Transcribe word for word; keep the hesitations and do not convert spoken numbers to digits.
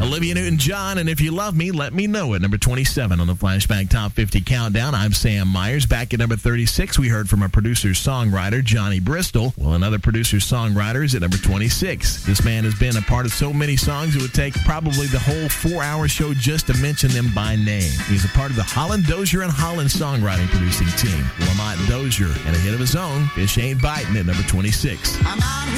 Olivia Newton-John, and If You Love Me, Let Me Know It. Number twenty-seven on the Flashback Top fifty Countdown. I'm Sam Myers. Back at number thirty-six, we heard from a producer-songwriter, Johnny Bristol. Well, another producer-songwriter is at number twenty-six. This man has been a part of so many songs it would take probably the whole four-hour show just to mention them by name. He's a part of the Holland Dozier and Holland songwriting producing team. Lamont Dozier, and a hit of his own, Fish Ain't Biting, at number twenty-six. I'm out